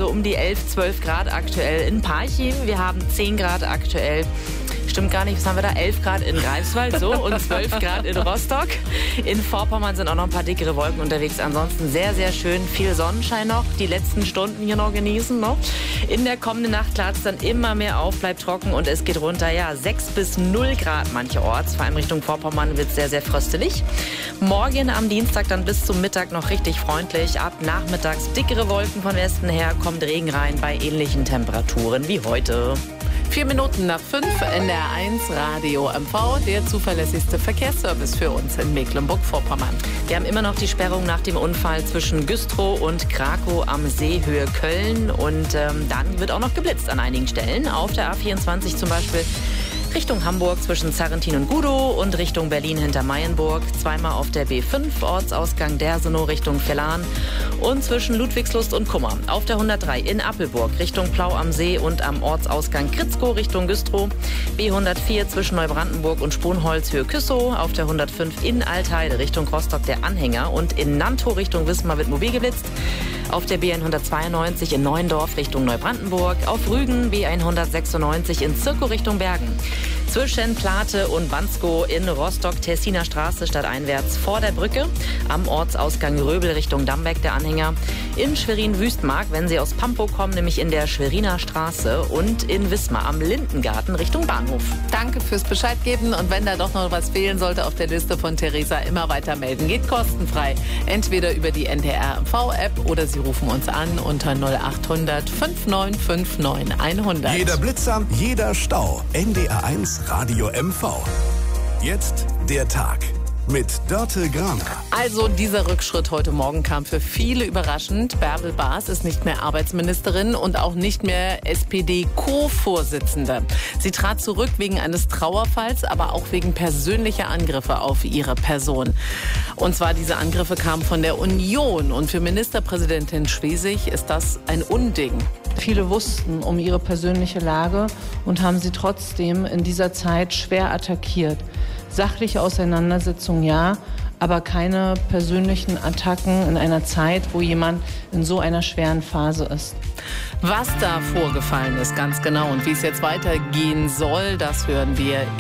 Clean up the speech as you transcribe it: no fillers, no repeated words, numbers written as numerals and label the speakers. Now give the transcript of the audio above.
Speaker 1: so um die 11, 12 Grad aktuell in Parchim. Wir haben 10 Grad aktuell. Stimmt gar nicht, was haben wir da? 11 Grad in Greifswald so und 12 Grad in Rostock. In Vorpommern sind auch noch ein paar dickere Wolken unterwegs. Ansonsten sehr, sehr schön. Viel Sonnenschein noch. Die letzten Stunden hier noch genießen. Noch. In der kommenden Nacht klart es dann immer mehr auf, bleibt trocken und es geht runter. Ja, 6 bis 0 Grad mancherorts. Vor allem Richtung Vorpommern wird es sehr, sehr fröstelig. Morgen am Dienstag dann bis zum Mittag noch richtig freundlich. Ab nachmittags dickere Wolken von Westen her, kommt Regen rein bei ähnlichen Temperaturen wie heute.
Speaker 2: 4 Minuten nach 5, NDR1 Radio MV, der zuverlässigste Verkehrsservice für uns in Mecklenburg-Vorpommern.
Speaker 1: Wir haben immer noch die Sperrung nach dem Unfall zwischen Güstrow und Krakow am See Höhe Köln. Und dann wird auch noch geblitzt an einigen Stellen. Auf der A24 zum Beispiel Richtung Hamburg zwischen Zarrentin und Gudow und Richtung Berlin hinter Mayenburg. Zweimal auf der B5, Ortsausgang Dersenow Richtung Vellan und zwischen Ludwigslust und Kummer. Auf der 103 in Appelburg Richtung Plau am See und am Ortsausgang Kritzkow Richtung Güstrow. B104 zwischen Neubrandenburg und Sponholz Höhe Küssow. Auf der 105 in Altheide Richtung Rostock der Anhänger und in Nantow Richtung Wismar wird mobil geblitzt. Auf der B192 in Neuendorf Richtung Neubrandenburg. Auf Rügen B196 in Zirkow Richtung Bergen. Zwischen Plate und Wanskow in Rostock Tessiner Straße stadteinwärts vor der Brücke. Am Ortsausgang Röbel Richtung Dambeck der Anhänger. In Schwerin-Wüstmark, wenn Sie aus Pampow kommen, nämlich in der Schweriner Straße. Und in Wismar am Lindengarten Richtung Bahnhof.
Speaker 2: Danke fürs Bescheid geben. Und wenn da doch noch was fehlen sollte auf der Liste von Theresa, immer weiter melden. Geht kostenfrei. Entweder über die NDR MV-App oder Sie rufen uns an unter 0800 5959 100.
Speaker 3: Jeder Blitzer, jeder Stau. NDR1 Radio MV. Jetzt der Tag mit Dörte Graner.
Speaker 2: Also dieser Rückschritt heute Morgen kam für viele überraschend. Bärbel Baas ist nicht mehr Arbeitsministerin und auch nicht mehr SPD-Co-Vorsitzende. Sie trat zurück wegen eines Trauerfalls, aber auch wegen persönlicher Angriffe auf ihre Person. Und zwar diese Angriffe kamen von der Union. Und für Ministerpräsidentin Schwesig ist das ein Unding.
Speaker 4: Viele wussten um ihre persönliche Lage und haben sie trotzdem in dieser Zeit schwer attackiert. Sachliche Auseinandersetzungen ja, aber keine persönlichen Attacken in einer Zeit, wo jemand in so einer schweren Phase ist.
Speaker 2: Was da vorgefallen ist, ganz genau, und wie es jetzt weitergehen soll, das hören wir